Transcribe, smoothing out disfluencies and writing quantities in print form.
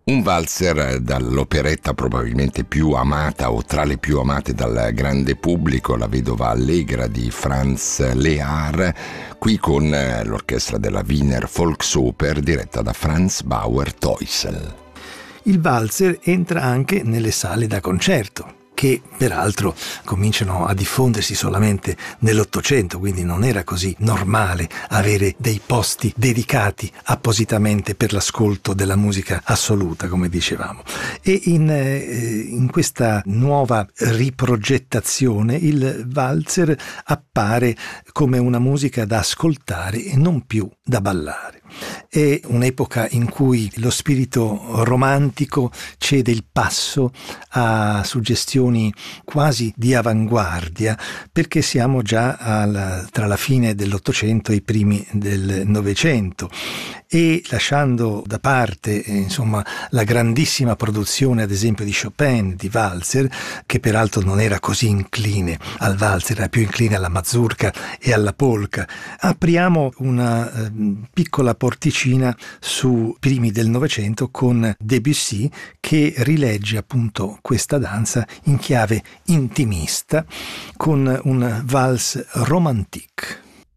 Un valzer dall'operetta probabilmente più amata o tra le più amate dal grande pubblico, La vedova allegra di Franz Lehár, qui con l'orchestra della Wiener Volksoper diretta da Franz Bauer Teusel. Il valzer entra anche nelle sale da concerto, che peraltro cominciano a diffondersi solamente nell'Ottocento, quindi non era così normale avere dei posti dedicati appositamente per l'ascolto della musica assoluta, come dicevamo. E in questa nuova riprogettazione il valzer appare come una musica da ascoltare e non più da ballare. È un'epoca in cui lo spirito romantico cede il passo a suggestioni quasi di avanguardia, perché siamo già tra la fine dell'Ottocento e i primi del Novecento, e lasciando da parte la grandissima produzione ad esempio di Chopin di valzer, che peraltro non era così incline al valzer, era più incline alla mazurka e alla polka, apriamo una piccola porticina su primi del Novecento con Debussy, che rilegge appunto questa danza in chiave intimista con un valse romantique.